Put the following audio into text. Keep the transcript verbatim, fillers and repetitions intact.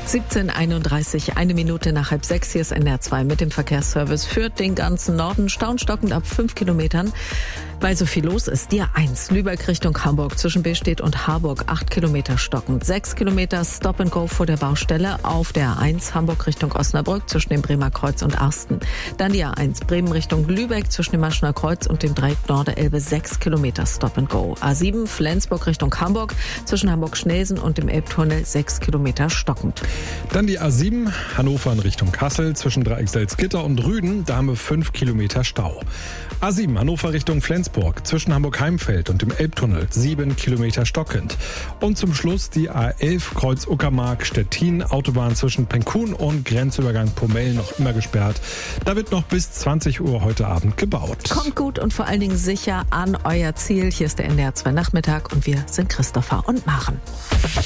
siebzehn Uhr einunddreißig, eine Minute nach halb sechs. Hier ist N D R zwei mit dem Verkehrsservice. Führt den ganzen Norden staunstockend ab fünf Kilometern. Weil so viel los ist, die A eins, Lübeck Richtung Hamburg, zwischen Bestedt und Harburg, acht Kilometer stockend. sechs Kilometer Stop and Go vor der Baustelle auf der A eins, Hamburg Richtung Osnabrück, zwischen dem Bremer Kreuz und Arsten. Dann die A eins, Bremen Richtung Lübeck, zwischen dem Maschener Kreuz und dem Dreieck Norderelbe, sechs Kilometer Stop and Go. A sieben, Flensburg Richtung Hamburg, zwischen Hamburg-Schnelsen und dem Elbtunnel, sechs Kilometer stockend. Dann die A sieben, Hannover in Richtung Kassel, zwischen Dreieck Salzgitter und Rüden, da haben wir fünf Kilometer Stau. A sieben, Hannover Richtung Flensburg, zwischen Hamburg-Heimfeld und dem Elbtunnel, sieben Kilometer stockend. Und zum Schluss die A elf, Kreuz Uckermark-Stettin, Autobahn zwischen Penkun und Grenzübergang Pomel noch immer gesperrt. Da wird noch bis zwanzig Uhr heute Abend gebaut. Kommt gut und vor allen Dingen sicher an euer Ziel. Hier ist der N D R zwei Nachmittag und wir sind Christopher und Maren.